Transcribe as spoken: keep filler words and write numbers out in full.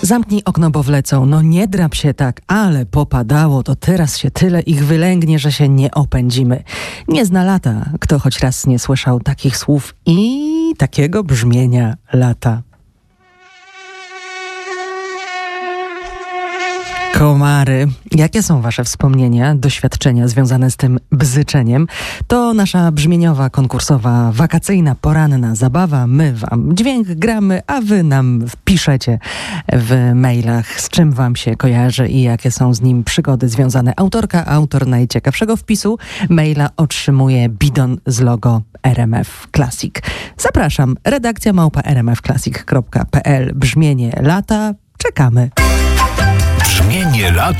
Zamknij okno, bo wlecą. No nie drap się tak, ale popadało, to teraz się tyle ich wylęgnie, że się nie opędzimy. Nie zna lata, kto choć raz nie słyszał takich słów i takiego brzmienia lata. Komary. Jakie są wasze wspomnienia, doświadczenia związane z tym bzyczeniem? To nasza brzmieniowa, konkursowa, wakacyjna, poranna zabawa. My wam dźwięk gramy, a wy nam piszecie w mailach, z czym wam się kojarzy i jakie są z nim przygody związane. Autorka, autor najciekawszego wpisu maila otrzymuje bidon z logo R M F Classic. Zapraszam. Redakcja małpa r m f classic kropka p l. Brzmienie lata. Czekamy. Brzmienie lata